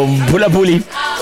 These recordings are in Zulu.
Phulaphuli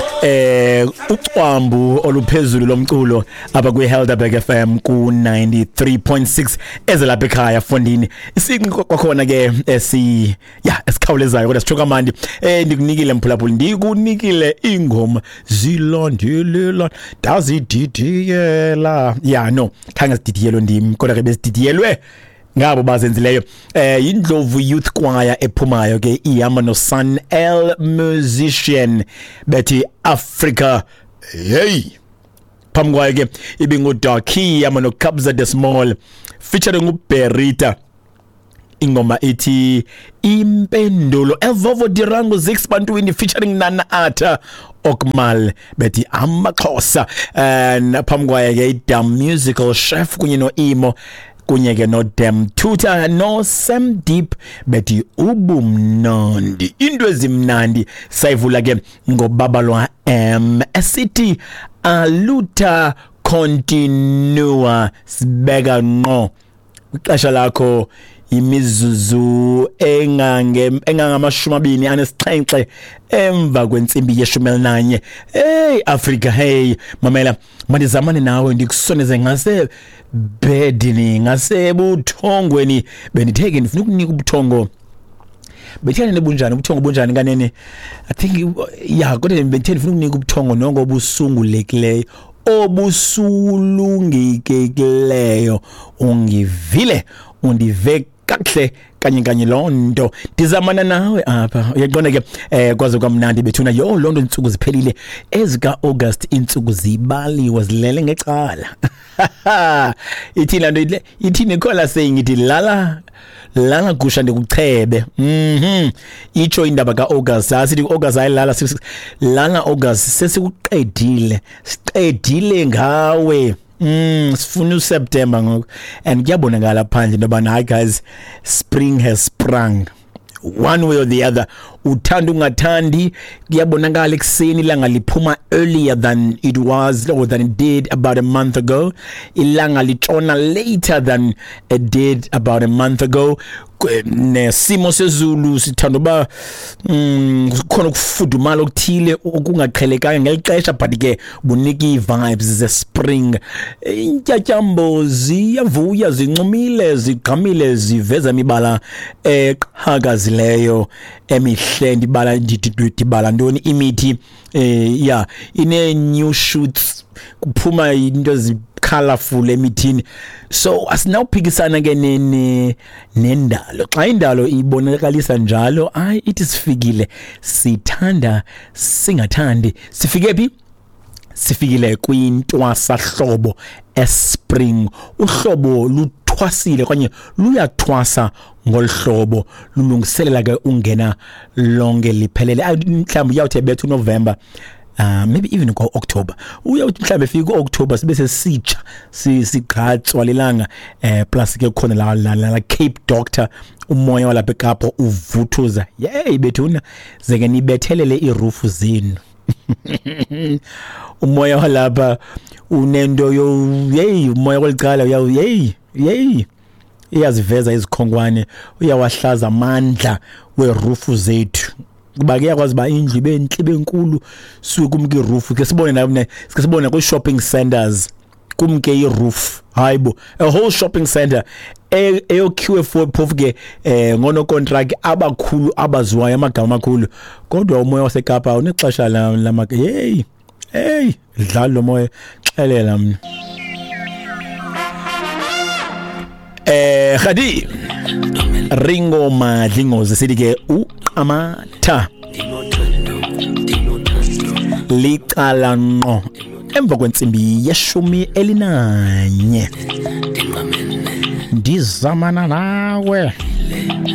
ucwambu oluphezulu lomculo aba kwi Helderberg FM ku 93.6 ezalapha ekhaya Fondini isinqo kwakhona ke esikhawulezayo kodwa sithoka mandi ndikunikile Mphulaphuli ndikunikile ingoma zilandelela dazididiyela khange sididiyelo ndim kodwa ke besididiyelwe ngabo bazenzileyo indlovu youth choir ephumayo ke ihamba no Sun L musician bethi Africa hey phamkwayo ke ibingu Darky yama no Kabza the Small featuring uBerita ingoma ethi impendulo evovo dirango Zix Bantwini featuring Nana Ata Okmal bethi amaXhosa phamkwayo ke the musical chef kunye no Imo kunye ke no Dem Tuta no Sam Deep bethi ubumnandi into ezimnandi sayivula ke ngobabalwa esithi aluta continua sibeka ngqo ixesha lakho imizuzu engangamashumi 27 emva kwentsimbi ye-11 hey Africa hey mamela mandizamane nawe ndikusoneze ngase bedini ngase buthongweni benitheke ndifuna ukunika ubuthongo bethene nebunjani ubuthongo bunjani kanene I think kodwa bethene ndifuna ukunika ubuthongo nongo obusungulekileyo obusulungekileyo ungivile undive kahle kanye lonto dizamana nawe apha uyaqonda ke kwaze kwamnandi bethuna lonto insuku ziphelile ezika August insuku zibaliwe zilele ngecala ithi lanto ithi nikhola saying ithi lala gusha ndikuchebe icho indaba ka August asithi August ayilala lana August siqedile ngawe sifuna uSeptember ngoku and kuyabonakala phandle ndoba hayi guys spring has sprung one way or the other uthanda ungathandi kuyabonakala ekseni ilanga liphuma earlier than it was or than it did about a month ago ilanga litshona later than it did about a month ago nesimo sezulu sithanda ba khona ukufudumala okuthile okungaqhelekanga ngelixesha but ke buniki vibes ze spring intyatyambo ziyavuya zincumile zigqamile ziveza imibala eqhakazileyo emihle ndibala ntoni imithi ine new shoots kuphuma into colorful emithini so asinawuphikisana ke nendalo xa indalo ibonakalisa njalo ithi sifikile sithanda singathandi sifike phi sifikile kwintwasa hlobo espring uhlobo luthwasile kanye luyathwasa ngolhlobo lulungiselela ke ungena lonke liphelele mhlawumbe uyawuthi bethu November maybe even go October uyawuthi mhlawumbe fika October sibe sesitsha siqhatswa lelanga plus ke khona la Cape Doctor umoya walapha eKapa uvuthuza bethuna zeke nibethelele iroof zenu umoya walapha unento umoya kweliqala iyaziveza izikhongwane uyawahlaza amandla weroof zethu kuba kuyakwazi ba indlu ibe enkulu suke kumke iroof ke sibone ku shopping centers kumke iroof hayibo a whole shopping center eyokhiwe for phofu ke ngono contract abakhulu abaziwayo amagama amakhulu kodwa umoya waseKapa unexesha lama dlala lo moya xelela mina khadi Ringo Madlingozi sithi ke uqamatha liqala ngqo emva kwentsimbi ye-11 ndizamana nawe